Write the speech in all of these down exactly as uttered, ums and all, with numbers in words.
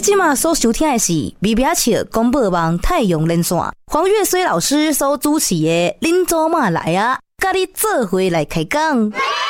即马所收听的是微微笑广播网太阳连线，黄月水老师所主持的恁祖妈来啊，甲你做伙来开讲。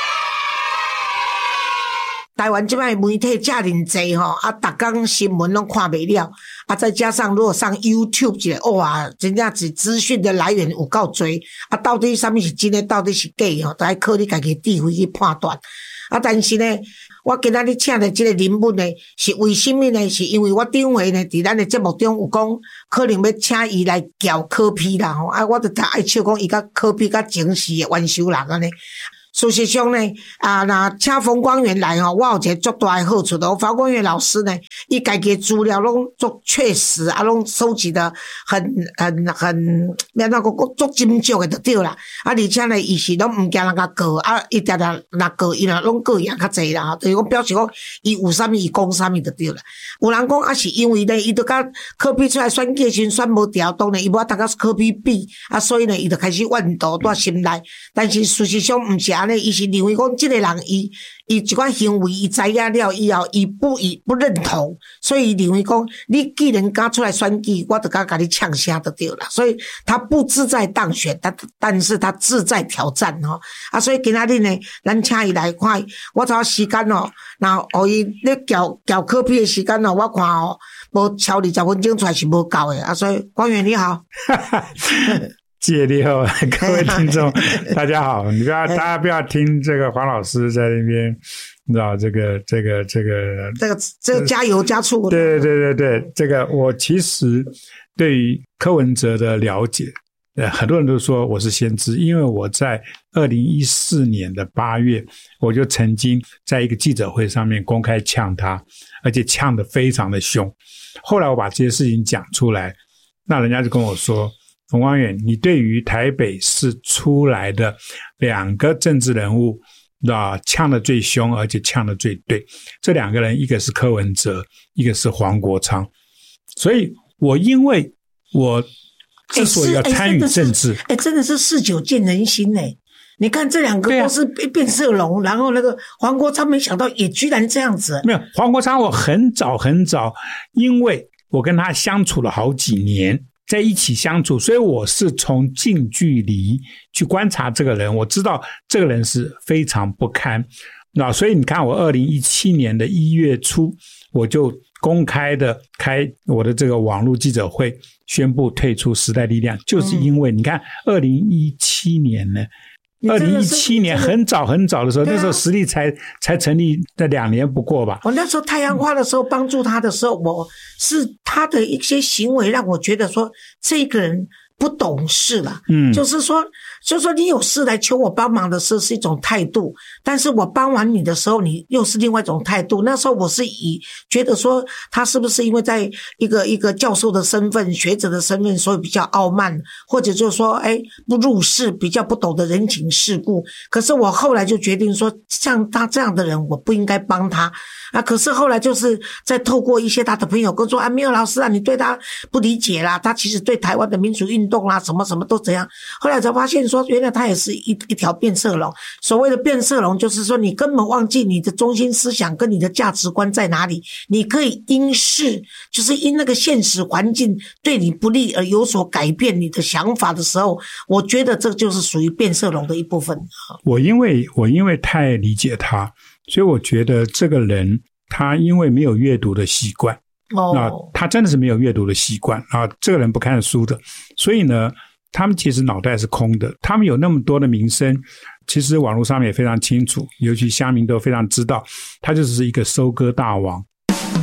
台湾这摆媒体遮尔济吼，啊，逐工新闻拢看袂了，啊，再加上如果上 YouTube 一个，哇，真正是资讯的来源有够多，啊，到底什么是真的，到底是假吼，都要靠你家己智慧去判断。啊，但是呢，我今仔日请的这个人物呢，是为什么呢？是因为我顶回呢，伫咱的节目中有讲，可能要请伊来教柯 P 啦吼，啊，我就爱笑讲伊甲柯 P 甲前世的冤仇人安尼。事实上呢，啊，那请冯光远来吼，我有一个足大的好处的。冯光远老师呢，伊家己资料拢足确实，啊，拢收集的很、很、很，免那个足精确的就对啦。啊，而且呢，伊是拢唔惊人家告，啊，伊定定若告，伊若拢告赢较济啦。就是讲表示讲，伊有啥物伊讲啥物就对啦。有人讲啊，是因为呢，伊就甲柯 P 出来选举时选无调，当然伊无法度甲柯 P 比，啊，所以呢，伊就开始怨毒在心内。但是事实上唔是安尼，伊是认为讲这个人伊伊一款行为伊知影了以后，伊不伊不认同，所以认为讲你既然敢出来选举，我就敢甲你呛声就对了。所以他不志在当选，但但是他志在挑战吼。啊，所以今仔日呢，咱请伊来看，我找时间哦，然后互伊咧交交科批的时间哦，我看哦，无超二十分钟出来是无够的啊。所以光远你好。 谢谢你好，各位听众大家好，你不要大家不要听这个黄老师在那边你知道这个这个这个这个这个加油加醋。 对对对对，这个我其实对于柯文哲的了解，呃很多人都说我是先知，因为我在二零一四年的八月我就曾经在一个记者会上面公开呛他，而且呛得非常的凶。后来我把这些事情讲出来，那人家就跟我说，冯光远，你对于台北市出来的两个政治人物啊，呛得最凶，而且呛得最对。这两个人，一个是柯文哲，一个是黄国昌。所以我因为我之所以要参与政治， 哎、欸欸，真的是事久见人心哎。你看这两个都是变色龙、啊，然后那个黄国昌没想到也居然这样子。 没有，黄国昌我很早很早，因为我跟他相处了好几年。在一起相处，所以我是从近距离去观察这个人，我知道这个人是非常不堪。那所以你看我二零一七年的一月初，我就公开的开我的这个网络记者会，宣布退出时代力量，就是因为你看二零一七年呢，二零一七年很早很早的时候，那时候实力才才成立的两年不过吧。 我那时候太阳花的时候帮助他的时候，我是他的一些行为让我觉得说这个人不懂事了。嗯，就是说就是说你有事来求我帮忙的时候是一种态度，但是我帮完你的时候你又是另外一种态度。那时候我是以觉得说他是不是因为在一个一个教授的身份学者的身份所以比较傲慢，或者就是说哎不入世，比较不懂得人情世故。可是我后来就决定说像他这样的人我不应该帮他啊。可是后来就是在透过一些他的朋友跟说啊，没有老师啊，你对他不理解啦，他其实对台湾的民主运动啦什么什么都怎样。后来才发现说原来他也是一一条变色龙。所谓的变色龙就是说你根本忘记你的中心思想跟你的价值观在哪里，你可以因事就是因那个现实环境对你不利而有所改变你的想法的时候，我觉得这就是属于变色龙的一部分。 我因为我因为太理解他，所以我觉得这个人他因为没有阅读的习惯，哦，那他真的是没有阅读的习惯啊，这个人不看书的，所以呢他们其实脑袋是空的，他们有那么多的名声，其实网络上面也非常清楚，尤其乡民都非常知道，他就是一个收割大王